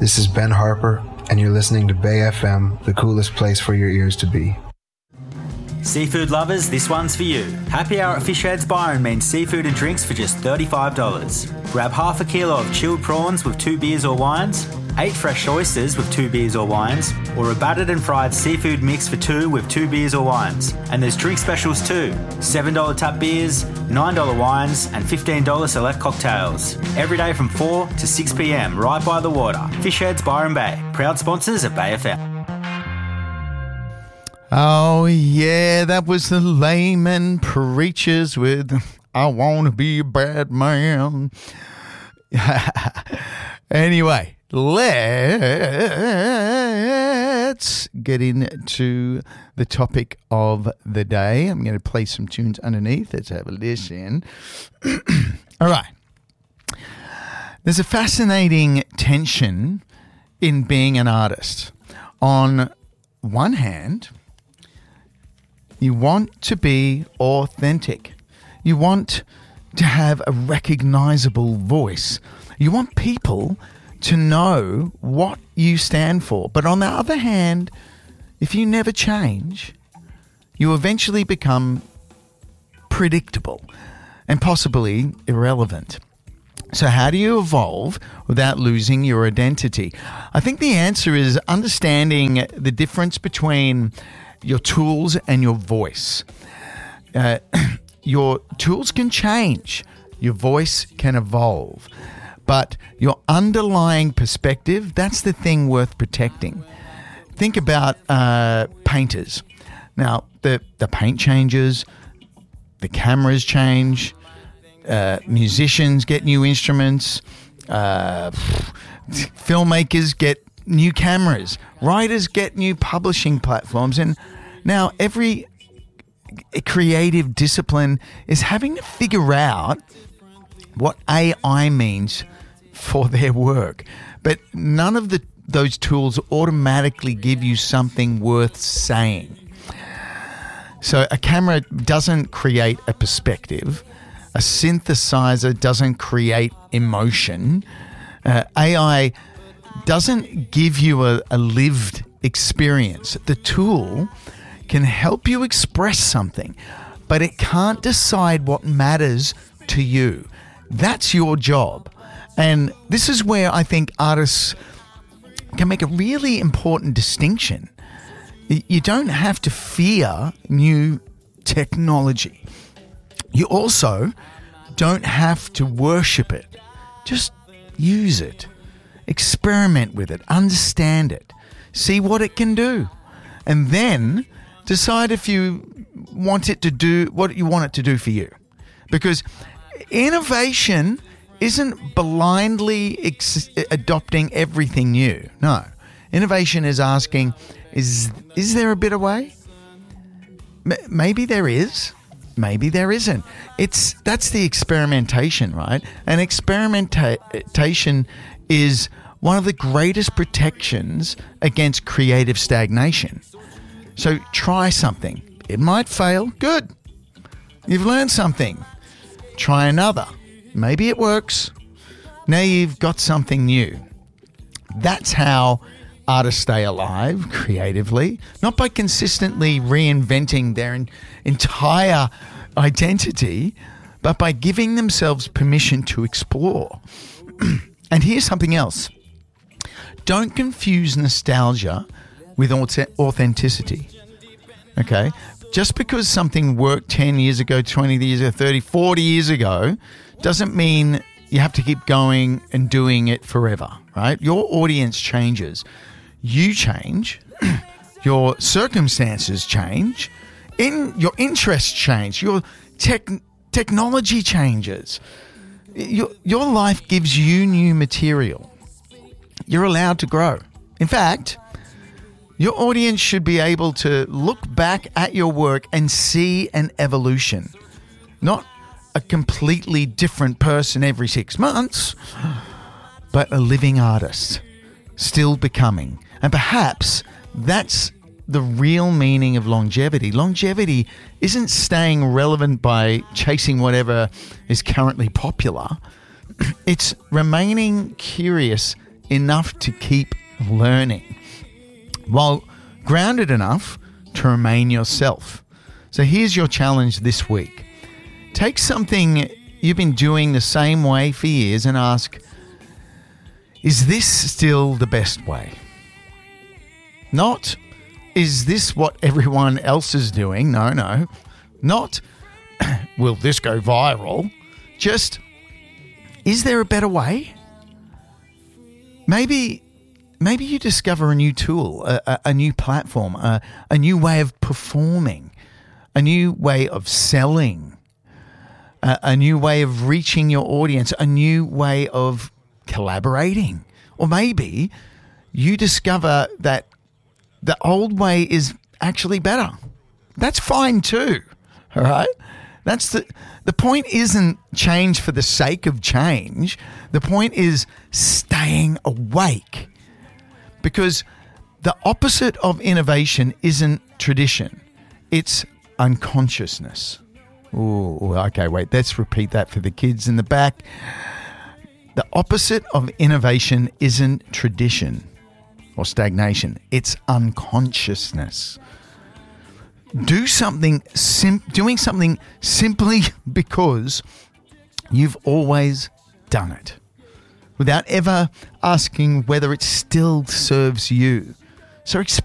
This is Ben Harper, and you're listening to Bay FM, the coolest place for your ears to be. Seafood lovers, this one's for you. Happy Hour at Fish Heads Byron means seafood and drinks for just $35. Grab half a kilo of chilled prawns with 2 beers or wines, 8 fresh oysters with 2 beers or wines, or a battered and fried seafood mix for 2 with 2 beers or wines. And there's drink specials too. $7 tap beers, $9 wines, and $15 select cocktails. Every day from 4 to 6 p.m, right by the water. Fish Heads Byron Bay, proud sponsors of Bay FM. Oh, yeah, that was the Layman Preachers with I Want to Be a Bad Man. Anyway, let's get into the topic of the day. I'm going to play some tunes underneath. Let's have a listen. All right. There's a fascinating tension in being an artist. On one hand, you want to be authentic. You want to have a recognizable voice. You want people to know what you stand for. But on the other hand, if you never change, you eventually become predictable and possibly irrelevant. So how do you evolve without losing your identity? I think the answer is understanding the difference between your tools and your voice. Your tools can change. Your voice can evolve. But your underlying perspective, that's the thing worth protecting. Think about painters. Now, the paint changes, the cameras change, musicians get new instruments, filmmakers get new cameras, writers get new publishing platforms, and now every creative discipline is having to figure out what AI means for their work. But none of those tools automatically give you something worth saying. So a camera doesn't create a perspective. A synthesizer doesn't create emotion. AI doesn't give you a lived experience. The tool can help you express something, but it can't decide what matters to you. That's your job. And this is where I think artists can make a really important distinction. You don't have to fear new technology. You also don't have to worship it. Just use it. Experiment with it. Understand it. See what it can do. And then decide if you want it to do what you want it to do for you. Because innovation isn't blindly adopting everything new. No. Innovation is asking, is there a better way? Maybe there is. Maybe there isn't. That's the experimentation, right? And experimentation is one of the greatest protections against creative stagnation. So try something. It might fail. Good. You've learned something. Try another. Maybe it works. Now you've got something new. That's how artists stay alive creatively, not by consistently reinventing their entire identity, but by giving themselves permission to explore. And here's something else. Don't confuse nostalgia with authenticity. Okay? Just because something worked 10 years ago, 20 years ago, 30, 40 years ago, doesn't mean you have to keep going and doing it forever, right? Your audience changes. You change. Your circumstances change. Your interests change. Your technology changes. Your life gives you new material. You're allowed to grow. In fact, your audience should be able to look back at your work and see an evolution, not a completely different person every 6 months, but a living artist, still becoming. And perhaps that's the real meaning of longevity. Longevity isn't staying relevant by chasing whatever is currently popular. It's remaining curious enough to keep learning, while grounded enough to remain yourself. So here's your challenge this week. Take something you've been doing the same way for years and ask, is this still the best way? Not, is this what everyone else is doing? No. Not, will this go viral? Just, is there a better way? Maybe you discover a new tool, a new platform, a new way of performing, a new way of selling, a new way of reaching your audience, a new way of collaborating. Or maybe you discover that the old way is actually better. That's fine too, all right? That's the point isn't change for the sake of change. The point is staying awake. Because the opposite of innovation isn't tradition. It's unconsciousness. Ooh, okay, wait. Let's repeat that for the kids in the back. The opposite of innovation isn't tradition or stagnation. It's unconsciousness. Doing something simply because you've always done it, without ever asking whether it still serves you. So